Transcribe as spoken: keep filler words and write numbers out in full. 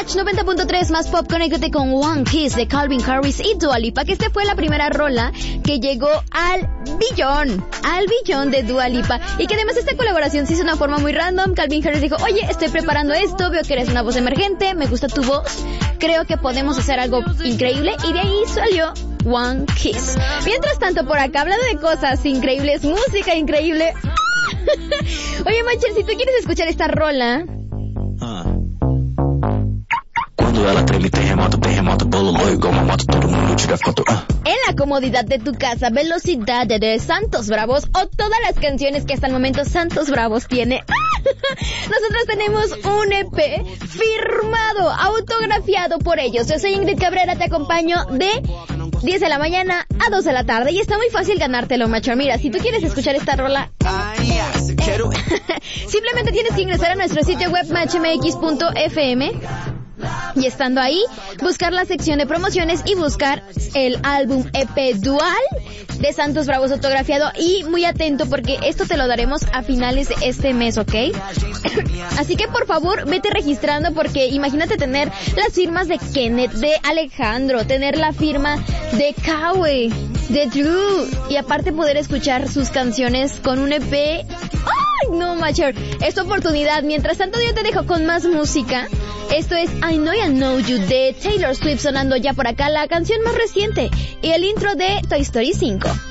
Match noventa punto tres más pop, conéctate con One Kiss de Calvin Harris y Dua Lipa, que esta fue la primera rola que llegó al billón, al billón de Dua Lipa, y que además esta colaboración se hizo de una forma muy random. Calvin Harris dijo, oye, estoy preparando esto, veo que eres una voz emergente, me gusta tu voz, creo que podemos hacer algo increíble, y de ahí salió One Kiss. Mientras tanto, por acá, hablando de cosas increíbles, música increíble. Oye, Macher, si tú quieres escuchar esta rola, ah. Quando ela treme, terremoto, terremoto, bololô, igual uma moto, todo mundo tira foto. Ah. En la comodidad de tu casa, Velocidad de Santos Bravos, o todas las canciones que hasta el momento Santos Bravos tiene. Nosotros tenemos un E P firmado, autografiado por ellos. Yo soy Ingrid Cabrera, te acompaño de diez de la mañana a dos de la tarde, y está muy fácil ganártelo, macho. Mira, si tú quieres escuchar esta rola, simplemente tienes que ingresar a nuestro sitio web match m x punto f m, y estando ahí, buscar la sección de promociones y buscar el álbum E P Dual de Santos Bravos autografiado. Y muy atento, porque esto te lo daremos a finales de este mes, ¿ok? Así que por favor, vete registrando, porque imagínate tener las firmas de Kenneth, de Alejandro, tener la firma de Kawe, de Drew, y aparte poder escuchar sus canciones con un E P. ¡Ay, no, Macher! Es tu oportunidad. Mientras tanto, yo te dejo con más música. Esto es I Know I Know You de Taylor Swift, sonando ya por acá, la canción más reciente y el intro de Toy Story cinco.